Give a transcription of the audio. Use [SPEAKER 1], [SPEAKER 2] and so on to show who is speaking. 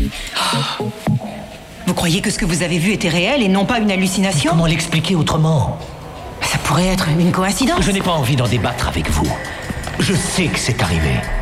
[SPEAKER 1] Vous croyez que ce que vous avez vu était réel et non pas une hallucination?
[SPEAKER 2] Comment l'expliquer autrement?
[SPEAKER 1] Ça pourrait être une coïncidence.
[SPEAKER 2] Je n'ai pas envie d'en débattre avec vous. Je sais que c'est arrivé.